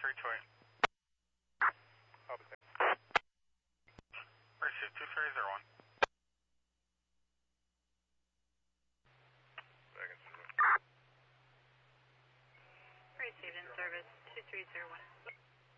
Detroit. Opposite. Pursuit 2301. Second. Received in service 2301.